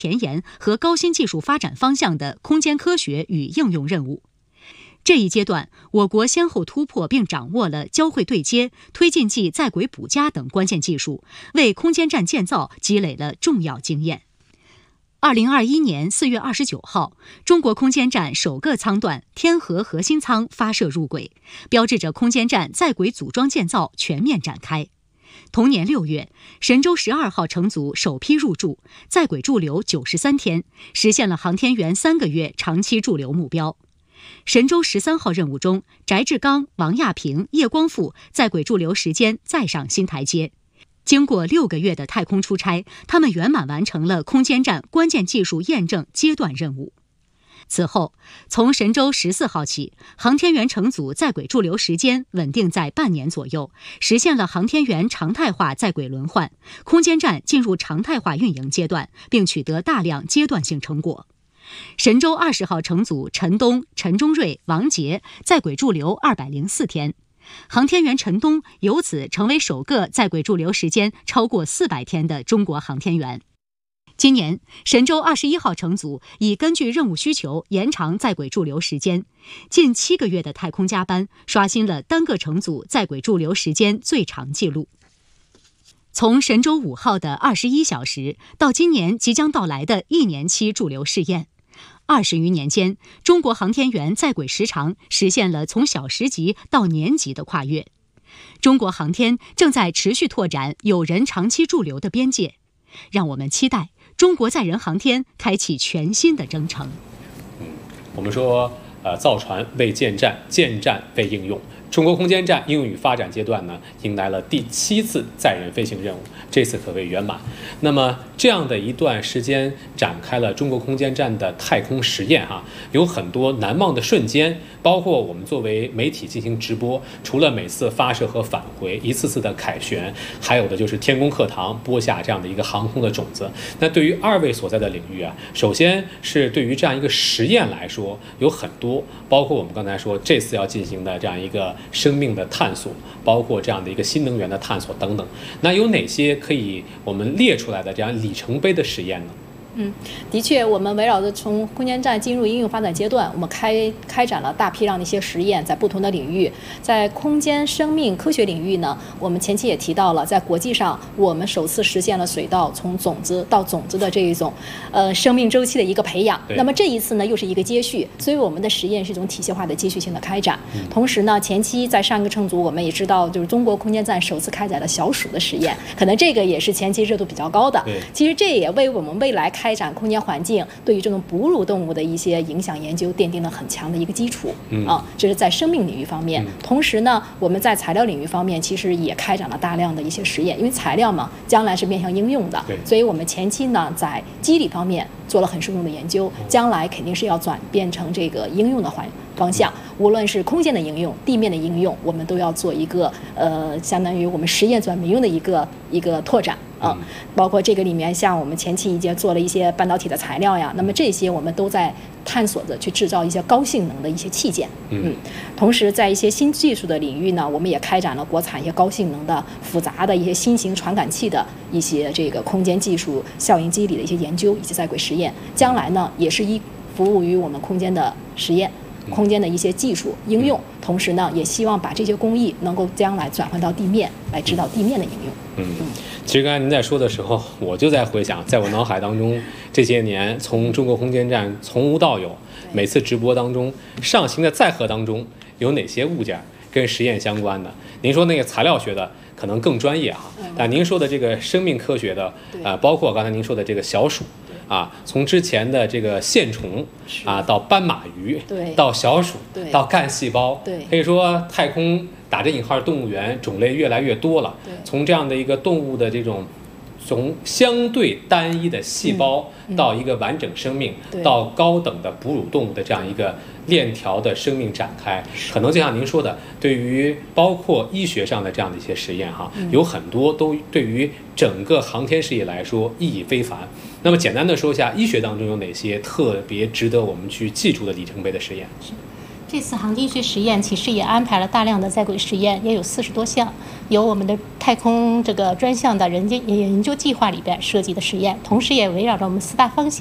前沿和高新技术发展方向的空间科学与应用任务。这一阶段，我国先后突破并掌握了交会对接、推进剂在轨补加等关键技术，为空间站建造积累了重要经验。2021年4月29号，中国空间站首个舱段天河核心舱发射入轨，标志着空间站在轨组装建造全面展开。同年6月，神舟12号乘组首批入驻，在轨驻留93天，实现了航天员3个月长期驻留目标。神舟13号任务中，翟志刚、王亚平、叶光富在轨驻留时间再上新台阶。经过6个月的太空出差，他们圆满完成了空间站关键技术验证阶段任务。此后，从神舟14号起，航天员乘组在轨驻留时间稳定在半年左右，实现了航天员常态化在轨轮换，空间站进入常态化运营阶段，并取得大量阶段性成果。神舟20号乘组陈冬、陈忠瑞、王杰在轨驻留204天，航天员陈冬由此成为首个在轨驻留时间超过400天的中国航天员。今年，神舟21号乘组已根据任务需求延长在轨驻留时间，近7个月的太空加班刷新了单个乘组在轨驻留时间最长纪录。从神舟5号的21小时到今年即将到来的1年期驻留试验，20余年间，中国航天员在轨时长实现了从小时级到年级的跨越。中国航天正在持续拓展有人长期驻留的边界，让我们期待中国载人航天开启全新的征程。 我们说，造船为建站，建站为应用。中国空间站应用与发展阶段呢，迎来了第7次载人飞行任务，这次可谓圆满。那么这样的一段时间展开了中国空间站的太空实验有很多难忘的瞬间，包括我们作为媒体进行直播，除了每次发射和返回一次次的凯旋，还有的就是天宫课堂播下这样的一个航空的种子。那对于2位所在的领域首先是对于这样一个实验来说有很多，包括我们刚才说这次要进行的这样一个生命的探索，包括这样的一个新能源的探索等等。那有哪些可以我们列出来的这样里程碑的实验呢？ 的确，我们围绕着从空间站进入应用发展阶段，我们开展了大批量的一些实验，在不同的领域。在空间生命科学领域呢，我们前期也提到了，在国际上我们首次实现了水稻从种子到种子的这一种生命周期的一个培养。那么这一次呢，又是一个接续，所以我们的实验是一种体系化的接续性的开展。同时呢，前期在上一个乘组我们也知道，就是中国空间站首次开展了小鼠的实验，可能这个也是前期热度比较高的。其实这也为我们未来开展空间环境对于这种哺乳动物的一些影响研究奠定了很强的一个基础这是在生命领域方面。同时呢，我们在材料领域方面其实也开展了大量的一些实验，因为材料嘛，将来是面向应用的，所以我们前期呢在机理方面做了很深入的研究，将来肯定是要转变成这个应用的方向，无论是空间的应用、地面的应用，我们都要做一个相当于我们实验转民用的一个拓展。包括这个里面，像我们前期已经做了一些半导体的材料呀，那么这些我们都在探索着去制造一些高性能的一些器件。同时在一些新技术的领域呢，我们也开展了国产一些高性能的复杂的一些新型传感器的一些这个空间技术效应机理的一些研究以及在轨实验，将来呢也是服务于我们空间的实验。空间的一些技术应用，同时呢，也希望把这些工艺能够将来转换到地面，来指导地面的应用。 其实刚才您在说的时候，我就在回想，在我脑海当中，这些年从中国空间站从无到有，每次直播当中上行的载荷当中有哪些物件跟实验相关的？您说那个材料学的可能更专业但您说的这个生命科学的包括刚才您说的这个小鼠。从之前的这个线虫到斑马鱼，到小鼠，到干细胞，可以说太空打着引号动物园种类越来越多了。从这样的一个动物的这种从相对单一的细胞到一个完整生命，到高等的哺乳动物的这样一个链条的生命展开，可能就像您说的，对于包括医学上的这样的一些实验有很多都对于整个航天事业来说意义非凡。那么简单的说一下，医学当中有哪些特别值得我们去记住的里程碑的实验？ 这次航天学实验其实也安排了大量的在轨实验，也有40多项，有我们的太空这个专项的研究计划里边设计的实验，同时也围绕着我们4大方向。